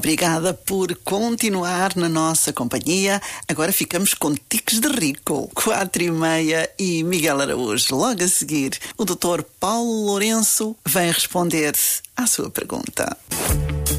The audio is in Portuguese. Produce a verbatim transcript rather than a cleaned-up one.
Obrigada por continuar na nossa companhia. Agora ficamos com Tiques de Rico, quatro e meia e Miguel Araújo. Logo a seguir, o doutor Paulo Lourenço vem responder à sua pergunta.